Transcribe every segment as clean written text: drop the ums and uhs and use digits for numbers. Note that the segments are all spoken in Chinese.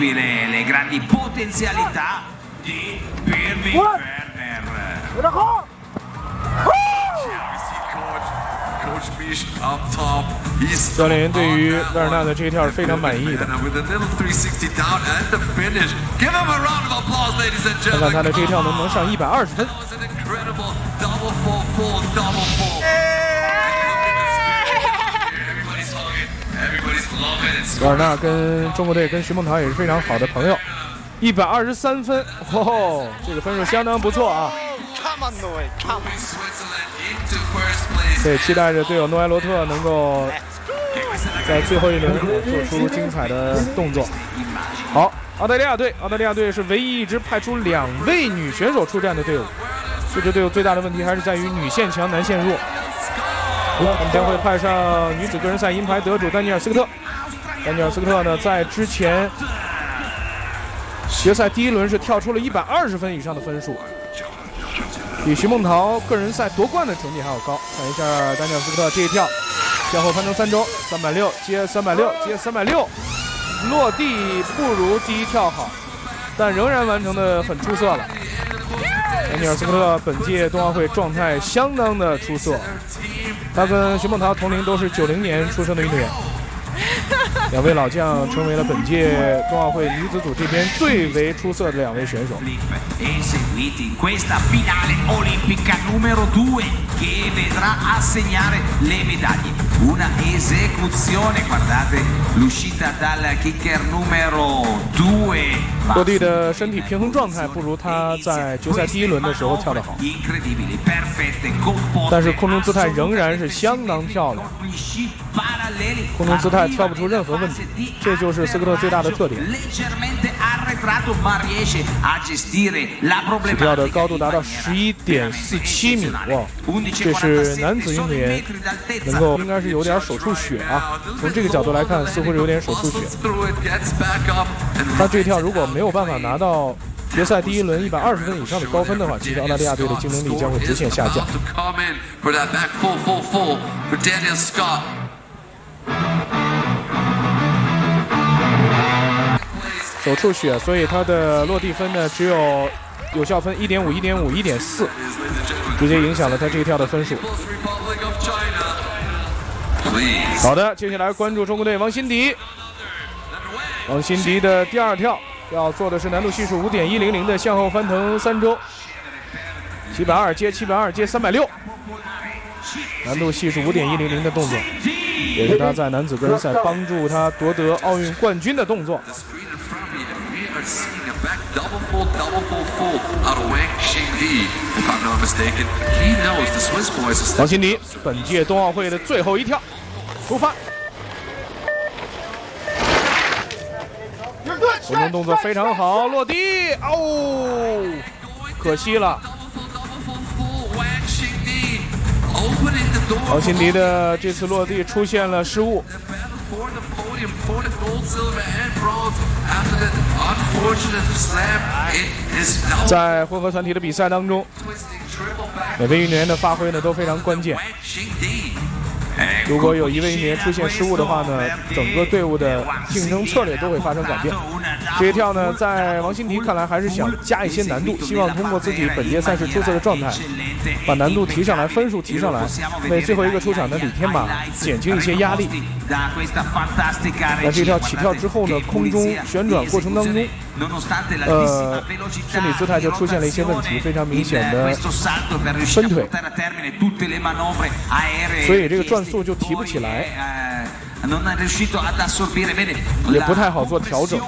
Le grandi potenzialità di Birmin Werner. 教练员对于werner纳的这一跳是非常满意的。看看他的这一跳能不能上120分。werner纳跟中国队跟徐梦桃也是非常好的朋友，123分，哦，这个分数相当不错啊。对，期待着队友诺埃罗特能够在最后一轮做出精彩的动作。好，澳大利亚队是唯一一支派出2位女选手出战的队伍。这支队伍最大的问题还是在于女线强，男线弱。他们将会派上女子个人赛银牌得主丹尼尔斯科特。丹尼尔斯科特呢，在之前决赛第1轮是跳出了120分以上的分数。比徐梦桃个人赛夺冠的成绩还要高。看一下丹尼尔斯科特这一跳，向后翻成3周，360接360接360，落地不如第一跳好，但仍然完成的很出色了。丹尼尔斯科特本届冬奥会状态相当的出色，他跟徐梦桃同龄，都是90年出生的运动员。2位老将成为了本届冬奥会女子组这边最为出色的2位选手。 Seguiti in questa finale olimpica numero 2 che vedrà assegnare le medaglie. Una esecuzione, guardate l'uscita dal kicker numero 2. 落地的身体平衡状态不如他在决赛第1轮的时候跳得好，但是空中姿态仍然是相当漂亮，空中姿态跳不出任何问题，这就是斯科特最大的特点。起跳的高度达到11.47米，哇，这是男子运动员能够应该是有点手出血啊。从这个角度来看，似乎是有点手出血。他这一跳如果没有办法拿到决赛第1轮120分以上的高分的话，其实澳大利亚队的竞争力将会直线下降。手出血，所以他的落地分呢只有有效分1.5、1.5、1.4，直接影响了他这一跳的分数。好的，接下来关注中国队王欣迪。王欣迪的第2跳要做的是难度系数5.100的向后翻腾3周，720接720接360，难度系数5.100的动作，也是他在男子个人赛帮助他夺得奥运冠军的动作。王欣迪本届冬奥会的最后一跳，出发。空中动作非常好，落地，哦，可惜了。王欣迪的这次落地出现了失误。在混合团体的比赛当中，每位运动员的发挥呢都非常关键。如果有1位运动员出现失误的话呢，整个队伍的竞争策略都会发生改变。这一跳呢，在王欣迪看来还是想加一些难度，希望通过自己本届赛事出色的状态，把难度提上来，分数提上来，为最后一个出场的李天马减轻一些压力。那这跳起跳之后呢，空中旋转过程当中，身体姿态就出现了一些问题，非常明显的分腿，所以这个转速就提不起来，也不太好做调整。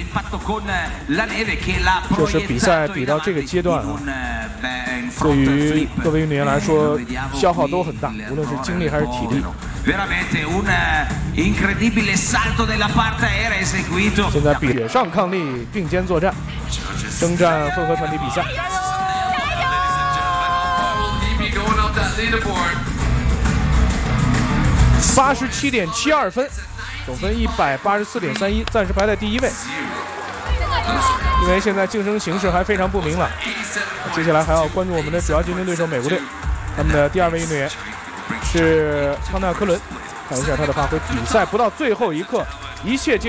就是比赛比到这个阶段啊，对于各位运动员来说消耗都很大，无论是精力还是体力。现在比雪上抗力并肩作战，征战混合团体比赛。87.72分，总分184.31，暂时排在第1位。因为现在竞争形势还非常不明朗，接下来还要关注我们的主要竞争对手美国队，他们的第2位运动员是康纳科伦，看一下他的发挥。比赛不到最后一刻，一切